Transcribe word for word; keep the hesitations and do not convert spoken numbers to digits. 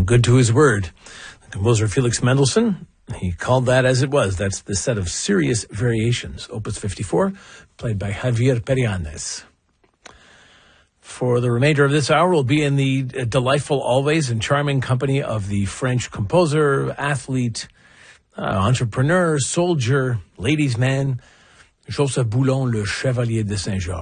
good to his word. The composer Felix Mendelssohn, he called that as it was. That's the set of Serious Variations, Opus fifty-four, played by Javier Perianes. For the remainder of this hour, we'll be in the delightful, always, and charming company of the French composer, athlete, uh, entrepreneur, soldier, ladies' man, Joseph Boulon, le Chevalier de Saint-Georges.